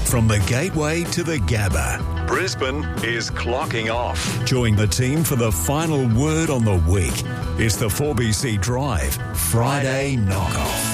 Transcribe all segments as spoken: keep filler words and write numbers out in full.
From the Gateway to the Gabba, Brisbane is clocking off. Join the team for the final word on the week. It's the four B C Drive Friday Knockoff.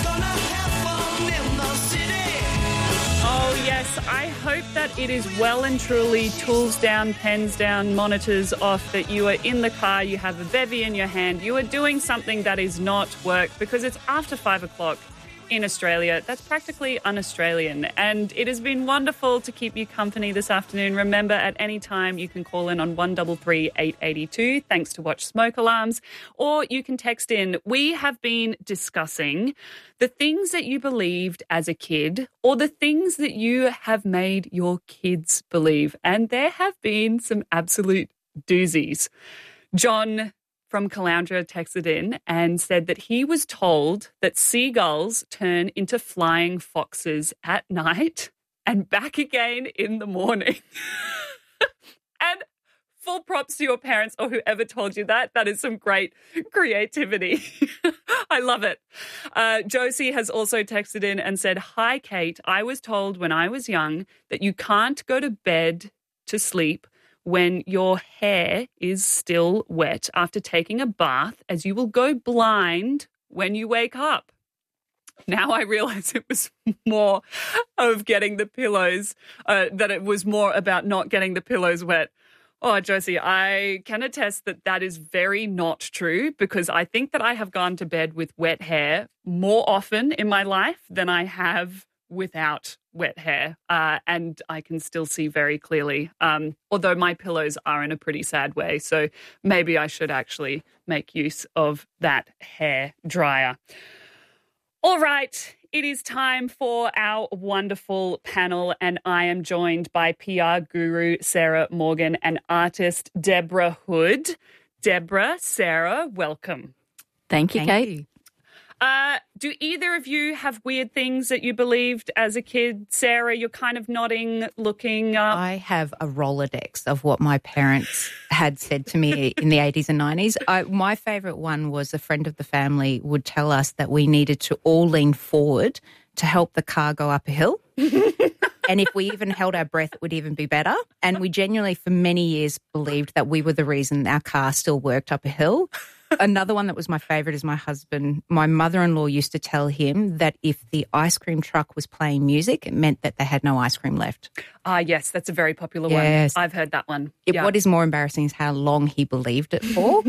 Oh, yes, I hope that it is well and truly tools down, pens down, monitors off, that you are in the car, you have a bevy in your hand, you are doing something that is not work, because it's after five o'clock in Australia. That's practically un-Australian, and it has been wonderful to keep you company this afternoon. Remember, at any time you can call in on one three three, eight eight two, thanks to Watch Smoke Alarms, or you can text in. We have been discussing the things that you believed as a kid, or the things that you have made your kids believe, and there have been some absolute doozies. John from Caloundra texted in and said that he was told that seagulls turn into flying foxes at night and back again in the morning. And full props to your parents or whoever told you that. That is some great creativity. I love it. Uh, Josie has also texted in and said, "Hi, Kate. I was told when I was young that you can't go to bed to sleep when your hair is still wet after taking a bath, as you will go blind when you wake up." Now I realise it was more of getting the pillows, uh, that it was more about not getting the pillows wet. Oh, Josie, I can attest that that is very not true, because I think that I have gone to bed with wet hair more often in my life than I have without wet hair, uh, and I can still see very clearly, um, although my pillows are in a pretty sad way, so maybe I should actually make use of that hair dryer. All right, it is time for our wonderful panel, and I am joined by P R guru Sarah Morgan and artist Deborah Hood. Deborah, Sarah, welcome. Thank you, Thank Kate. you. Uh, do either of you have weird things that you believed as a kid? Sarah, you're kind of nodding, looking up. I have a Rolodex of what my parents had said to me in the eighties and nineties. I, my favourite one was a friend of the family would tell us that we needed to all lean forward to help the car go up a hill. And if we even held our breath, it would even be better. And we genuinely, for many years, believed that we were the reason our car still worked up a hill. Another one that was my favourite is my husband. My mother-in-law used to tell him that if the ice cream truck was playing music, it meant that they had no ice cream left. Ah, yes, that's a very popular Yes. one. I've heard that one. It, Yeah. What is more embarrassing is how long he believed it for.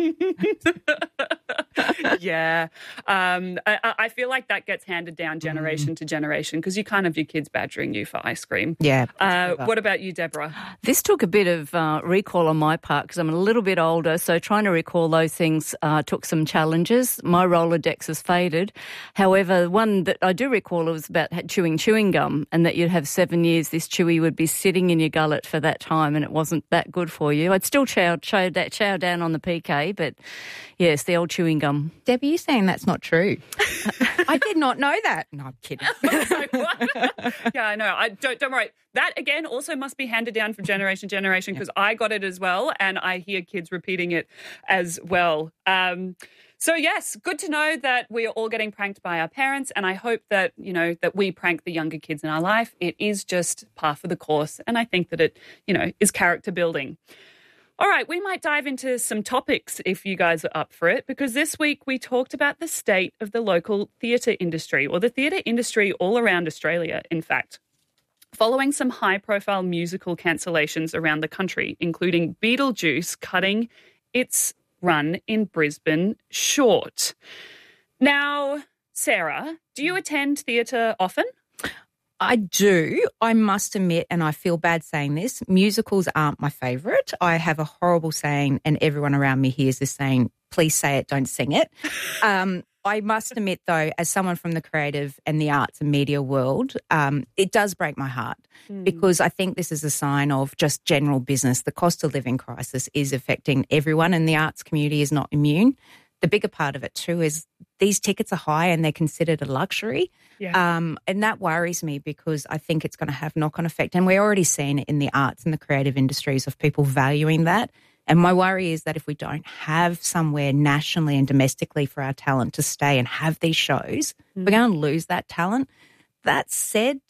Yeah. Um, I, I feel like that gets handed down generation mm. to generation, because you can't have your kids badgering you for ice cream. Yeah. Uh, what about you, Deborah? This took a bit of uh, recall on my part, because I'm a little bit older, so trying to recall those things uh, took some challenges. My Rolodex has faded. However, one that I do recall was about chewing chewing gum, and that you'd have seven years, this chewy would be sitting in your gullet for that time, and it wasn't that good for you. I'd still chow, chow, chow down on the P K, but yes, the old chewing gum. Debbie, you're saying that's not true. I did not know that. No, I'm kidding. Like, what? Yeah, I know. I don't, don't worry. That, again, also must be handed down from generation to generation, because I got it as well, and I hear kids repeating it as well. Um, so, yes, good to know that we are all getting pranked by our parents, and I hope that, you know, that we prank the younger kids in our life. It is just par for the course, and I think that it, you know, is character building. All right, we might dive into some topics if you guys are up for it, because this week we talked about the state of the local theatre industry, or the theatre industry all around Australia, in fact. Following some high-profile musical cancellations around the country, including Beetlejuice cutting its run in Brisbane short. Now, Sarah, do you attend theatre often? I do. I must admit, and I feel bad saying this, musicals aren't my favourite. I have a horrible saying, and everyone around me hears this saying, please say it, don't sing it. Um, I must admit, though, as someone from the creative and the arts and media world, um, it does break my heart mm. because I think this is a sign of just general business. The cost of living crisis is affecting everyone, and the arts community is not immune. The bigger part of it too is these tickets are high and they're considered a luxury. Yeah. Um, and that worries me, because I think it's going to have knock-on effect. And we're already seeing it in the arts and the creative industries of people valuing that. And my worry is that if we don't have somewhere nationally and domestically for our talent to stay and have these shows, mm. we're going to lose that talent. That said,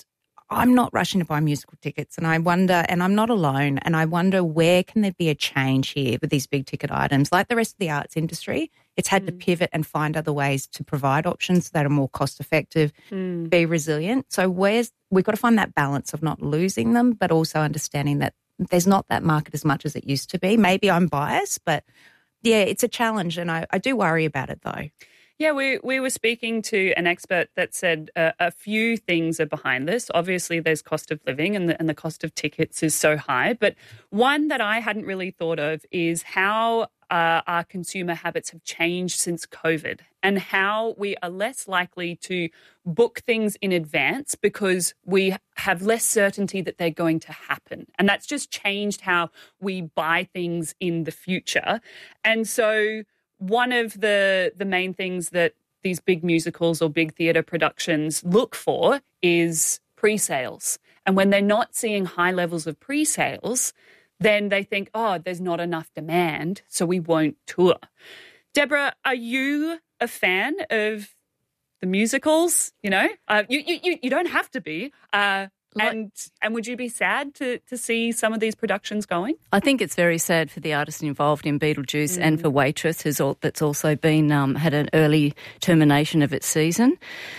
I'm not rushing to buy musical tickets, and I wonder, and I'm not alone, and I wonder where can there be a change here with these big ticket items? Like the rest of the arts industry, it's had mm. to pivot and find other ways to provide options that are more cost effective, mm. be resilient. So where's we've got to find that balance of not losing them, but also understanding that there's not that market as much as it used to be. Maybe I'm biased, but yeah, it's a challenge, and I, I do worry about it though. Yeah, we, we were speaking to an expert that said uh, a few things are behind this. Obviously, there's cost of living and the, and the cost of tickets is so high. But one that I hadn't really thought of is how uh, our consumer habits have changed since COVID and how we are less likely to book things in advance because we have less certainty that they're going to happen. And that's just changed how we buy things in the future. And so one of the the main things that these big musicals or big theatre productions look for is pre-sales. And when they're not seeing high levels of pre-sales, then they think, oh, there's not enough demand, so we won't tour. Deborah, are you a fan of the musicals? You know, uh, you, you you don't have to be. Uh, Like, and and would you be sad to, to see some of these productions going? I think it's very sad for the artists involved in Beetlejuice mm. and for Waitress, who's all, that's also been um, had an early termination of its season.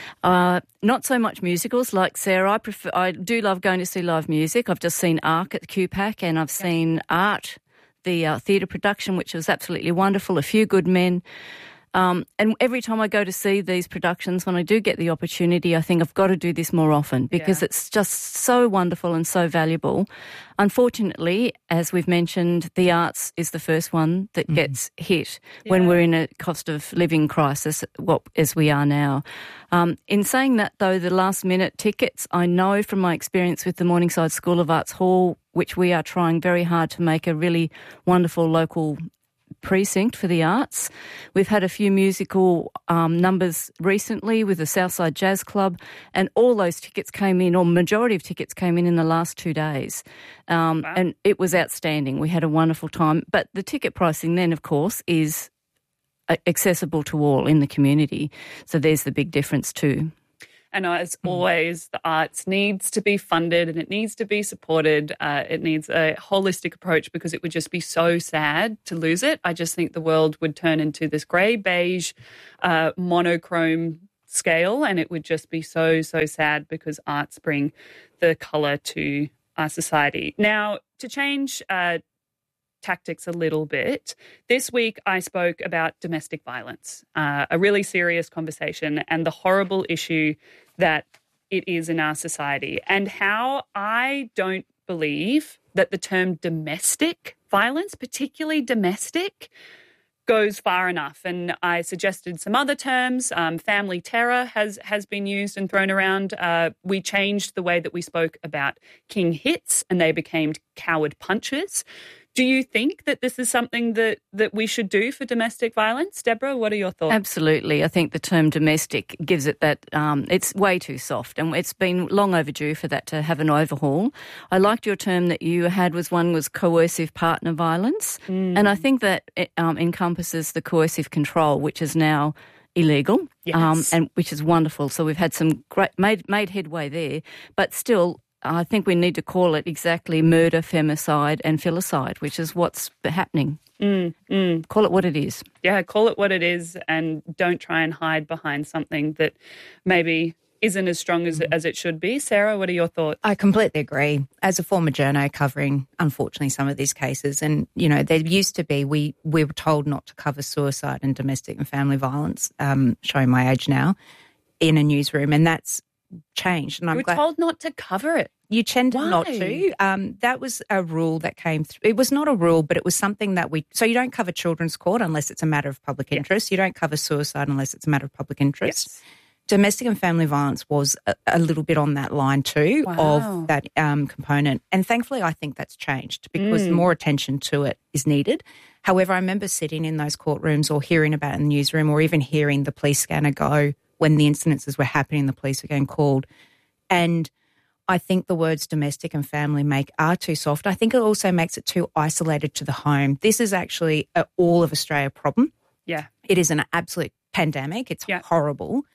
Uh, not so much musicals like Sarah. I prefer. I do love going to see live music. I've just seen Arc at Q PAC, and I've seen Art, the uh, theatre production, which was absolutely wonderful. A Few Good Men. Um, and every time I go to see these productions, when I do get the opportunity, I think I've got to do this more often because yeah. it's just so wonderful and so valuable. Unfortunately, as we've mentioned, the arts is the first one that mm. gets hit yeah. when we're in a cost of living crisis, what as we are now. Um, in saying that, though, the last-minute tickets, I know from my experience with the Morningside School of Arts Hall, which we are trying very hard to make a really wonderful local precinct for the arts. We've had a few musical um, numbers recently with the Southside Jazz Club, and all those tickets came in, or majority of tickets came in in the last two days. Um, wow. And it was outstanding. We had a wonderful time. But the ticket pricing then, of course, is accessible to all in the community. So there's the big difference too. And as always, the arts needs to be funded and it needs to be supported. Uh, it needs a holistic approach because it would just be so sad to lose it. I just think the world would turn into this grey beige uh, monochrome scale, and it would just be so, so sad because arts bring the colour to our society. Now, to change uh, tactics a little bit, this week I spoke about domestic violence, uh, a really serious conversation and the horrible issue that it is in our society, and how I don't believe that the term domestic violence, particularly domestic, goes far enough. And I suggested some other terms. Um, family terror has has been used and thrown around. Uh, we changed the way that we spoke about king hits and they became coward punches. Do you think that this is something that, that we should do for domestic violence? Deborah, what are your thoughts? Absolutely. I think the term domestic gives it that, um, it's way too soft, and it's been long overdue for that to have an overhaul. I liked your term that you had was one was coercive partner violence, mm. and I think that it um, encompasses the coercive control, which is now illegal, yes. um, and which is wonderful. So we've had some great, made, made headway there, but still, I think we need to call it exactly murder, femicide and filicide, which is what's happening. Mm, mm. Call it what it is. Yeah, call it what it is, and don't try and hide behind something that maybe isn't as strong as, as it should be. Sarah, what are your thoughts? I completely agree. As a former journo covering, unfortunately, some of these cases, and, you know, there used to be, we, we were told not to cover suicide and domestic and family violence, um, showing my age now, in a newsroom, and that's changed. And I'm We're glad told not to cover it. You tended Why? not to. Um, that was a rule that came through. It was not a rule, but it was something that we... So you don't cover children's court unless it's a matter of public interest. Yes. You don't cover suicide unless it's a matter of public interest. Yes. Domestic and family violence was a, a little bit on that line too, wow. of that um, component. And thankfully, I think that's changed because mm. more attention to it is needed. However, I remember sitting in those courtrooms or hearing about it in the newsroom, or even hearing the police scanner go when the incidences were happening, the police were getting called. And I think the words domestic and family make are too soft. I think it also makes it too isolated to the home. This is actually a all of Australia problem. Yeah. It is an absolute pandemic. It's yeah. horrible. Yeah.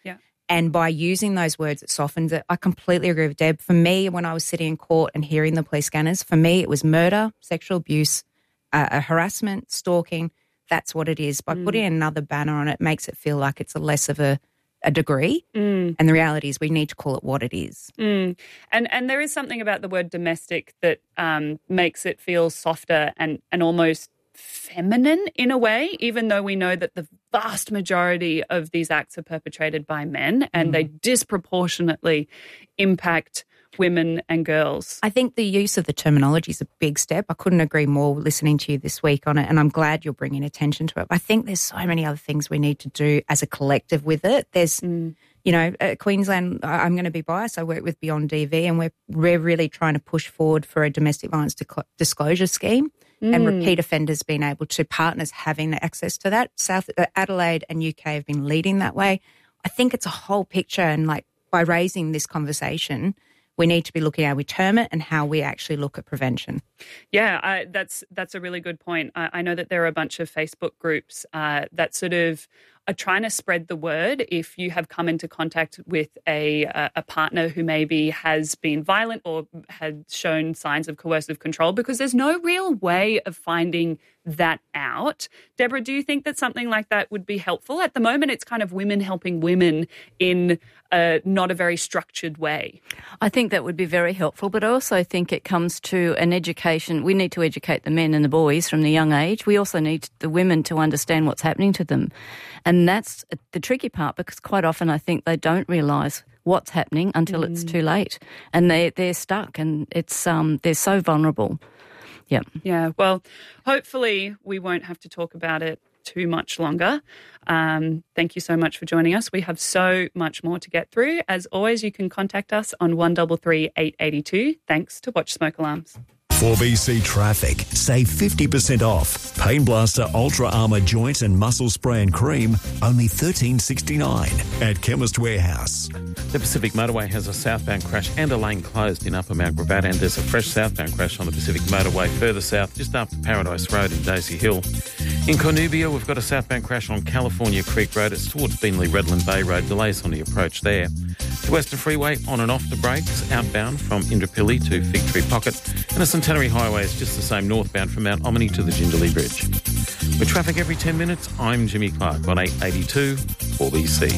And by using those words, it softens it. I completely agree with Deb. For me, when I was sitting in court and hearing the police scanners, for me, it was murder, sexual abuse, uh, harassment, stalking. That's what it is. By mm. putting another banner on it, makes it feel like it's a less of a, a degree. Mm. And the reality is we need to call it what it is. Mm. And and there is something about the word domestic that um, makes it feel softer and, and almost feminine in a way, even though we know that the vast majority of these acts are perpetrated by men and mm. they disproportionately impact women and girls. I think the use of the terminology is a big step. I couldn't agree more listening to you this week on it, and I'm glad you're bringing attention to it. I think there's so many other things we need to do as a collective with it. There's, mm. you know, uh, Queensland, I'm going to be biased. I work with Beyond D V, and we're, we're really trying to push forward for a domestic violence disclo- disclosure scheme. Mm. And repeat offenders being able to, partners having access to that. South uh, Adelaide and U K have been leading that way. I think it's a whole picture, and like by raising this conversation, we need to be looking at how we term it and how we actually look at prevention. Yeah, I, that's that's a really good point. I, I know that there are a bunch of Facebook groups uh, that sort of are trying to spread the word if you have come into contact with a a partner who maybe has been violent or had shown signs of coercive control, because there's no real way of finding that out. Deborah, do you think that something like that would be helpful? At the moment, it's kind of women helping women in a, not a very structured way. I think that would be very helpful, but I also think it comes to an education. We need to educate the men and the boys from the young age. We also need the women to understand what's happening to them. And that's the tricky part, because quite often I think they don't realise what's happening until mm. it's too late, and they, they're stuck, and it's um they're so vulnerable. Yeah. Yeah. Well, hopefully we won't have to talk about it too much longer. Um, thank you so much for joining us. We have so much more to get through. As always, you can contact us on one three three, eight eight two. Thanks to Watch Smoke Alarms. four B C Traffic. Save fifty percent off. Pain Blaster Ultra Armour Joint and Muscle Spray and Cream, only thirteen sixty-nine at Chemist Warehouse. The Pacific Motorway has a southbound crash and a lane closed in Upper Mount Gravatt, and there's a fresh southbound crash on the Pacific Motorway further south, just after Paradise Road in Daisy Hill. In Cornubia, we've got a southbound crash on California Creek Road. It's towards Beenleigh Redland Bay Road. Delays on the approach there. The Western Freeway on and off the brakes, outbound from Indooroopilly to Fig Tree Pocket, and the Centenary Highway is just the same northbound from Mount Omni to the Jindalee Bridge. With traffic every ten minutes, I'm Jimmy Clark on eight eighty-two four B C.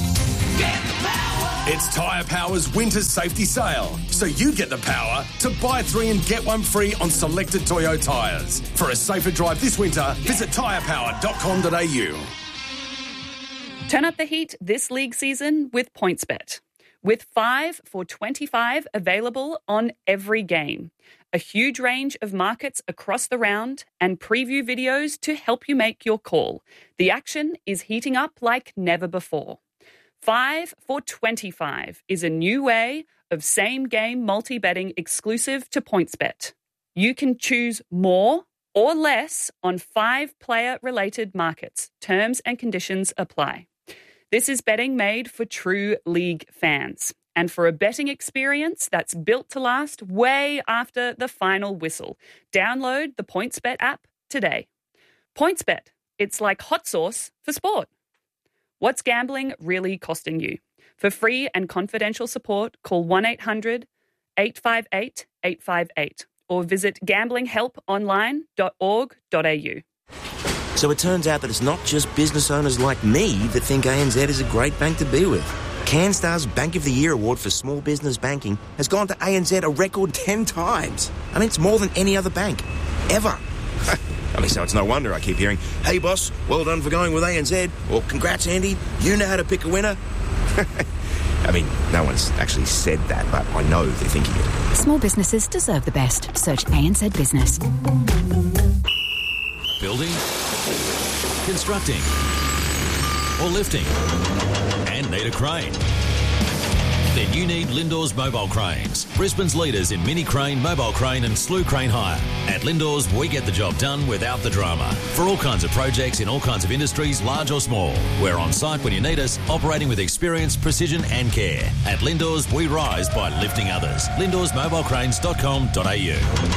It's Tyre Power's Winter Safety Sale, so you get the power to buy three and get one free on selected Toyo tyres. For a safer drive this winter, visit tyre power dot com dot a u. Turn up the heat this league season with PointsBet. With five for twenty-five available on every game. A huge range of markets across the round and preview videos to help you make your call. The action is heating up like never before. five for twenty-five is a new way of same-game multi-betting exclusive to PointsBet. You can choose more or less on five player-related markets. Terms and conditions apply. This is betting made for true league fans and for a betting experience that's built to last way after the final whistle. Download the PointsBet app today. PointsBet, it's like hot sauce for sport. What's gambling really costing you? For free and confidential support, call one eight hundred eight five eight eight five eight or visit gambling help online dot org dot a u. So it turns out that it's not just business owners like me that think A N Z is a great bank to be with. CanStar's Bank of the Year award for small business banking has gone to A N Z a record ten times. I mean, it's more than any other bank, ever. I mean, so it's no wonder I keep hearing, hey, boss, well done for going with A N Z, or congrats, Andy, you know how to pick a winner. I mean, no one's actually said that, but I know they're thinking it. Small businesses deserve the best. Search A N Z Business. Building, constructing, or lifting, and need a crane? Then you need Lindors Mobile Cranes, Brisbane's leaders in mini crane, mobile crane and slew crane hire. At Lindors, we get the job done without the drama. For all kinds of projects in all kinds of industries, large or small. We're on site when you need us, operating with experience, precision and care. At Lindors, we rise by lifting others. lindors mobile cranes dot com dot a u.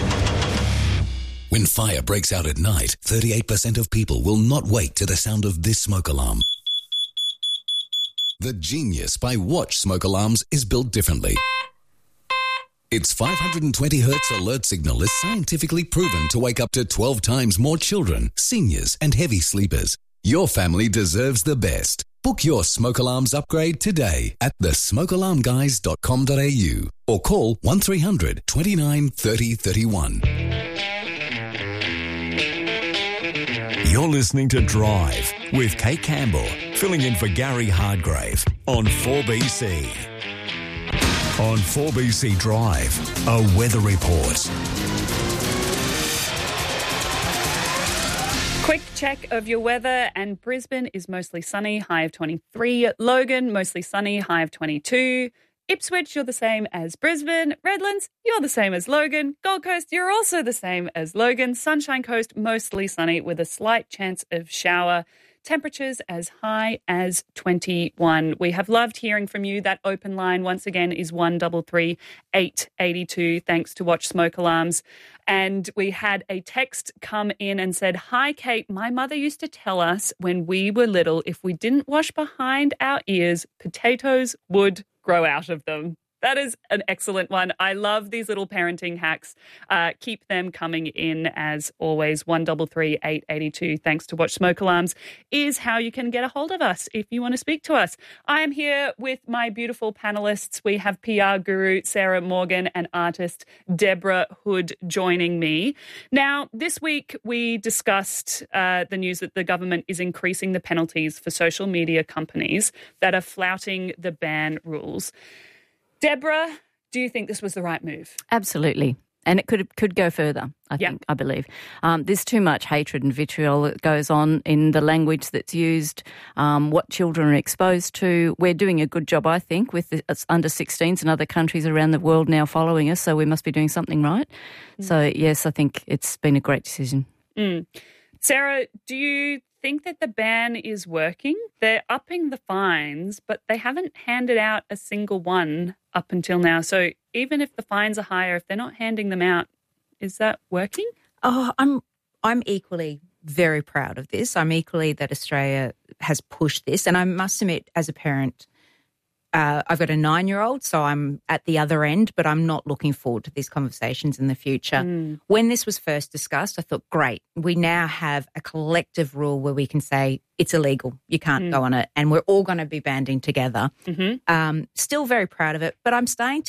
When fire breaks out at night, thirty-eight percent of people will not wake to the sound of this smoke alarm. The genius by Watch Smoke Alarms is built differently. Its five hundred twenty hertz alert signal is scientifically proven to wake up to twelve times more children, seniors and heavy sleepers. Your family deserves the best. Book your smoke alarms upgrade today at the smoke alarm guys dot com dot a u or call one three hundred twenty-nine thirty thirty-one. You're listening to Drive with Kate Campbell, filling in for Gary Hardgrave on four B C. On four B C Drive, a weather report. Quick check of your weather, and Brisbane is mostly sunny, high of twenty-three. Logan, mostly sunny, high of twenty-two. Ipswich, you're the same as Brisbane. Redlands, you're the same as Logan. Gold Coast, you're also the same as Logan. Sunshine Coast, mostly sunny with a slight chance of shower. Temperatures as high as twenty-one. We have loved hearing from you. That open line, once again, is one three three, eight eight two, thanks to Watch Smoke Alarms. And we had a text come in and said, "Hi, Kate, my mother used to tell us when we were little, if we didn't wash behind our ears, potatoes would grow out of them." That is an excellent one. I love these little parenting hacks. Uh, keep them coming in as always. one three three, eight eight two, thanks to Watch Smoke Alarms, is how you can get a hold of us if you want to speak to us. I am here with my beautiful panellists. We have P R guru Sarah Morgan and artist Deborah Hood joining me. Now, this week we discussed uh, the news that the government is increasing the penalties for social media companies that are flouting the ban rules. Deborah, do you think this was the right move? Absolutely. And it could could go further, I yep. think, I believe. Um, there's too much hatred and vitriol that goes on in the language that's used, um, what children are exposed to. We're doing a good job, I think, with the under sixteens and other countries around the world now following us, so we must be doing something right. Mm. So, yes, I think it's been a great decision. Mm. Sarah, do you think that the ban is working? They're upping the fines, but they haven't handed out a single one up until now. So even if the fines are higher, if they're not handing them out, is that working? Oh, I'm I'm equally very proud of this. I'm equally that Australia has pushed this. And I must admit, as a parent, uh, I've got a nine-year-old, so I'm at the other end, but I'm not looking forward to these conversations in the future. Mm. When this was first discussed, I thought, great, we now have a collective rule where we can say it's illegal, you can't mm. go on it, and we're all going to be banding together. Mm-hmm. Um, still very proud of it, but I'm starting to